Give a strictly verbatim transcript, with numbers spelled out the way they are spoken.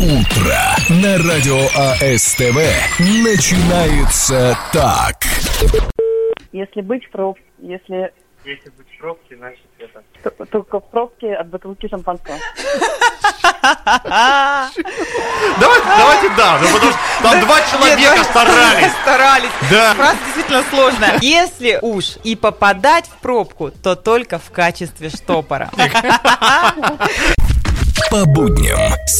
Утро на радио АСТВ начинается так. Если быть в пробке, если... Если быть в пробке, значит это... Т- Только в пробке от бутылки шампанского. Давайте, давайте, да, ну, потому что там два человека старались. Старались. Да. Фраза действительно сложная. Если уж и попадать в пробку, то только в качестве штопора. По будням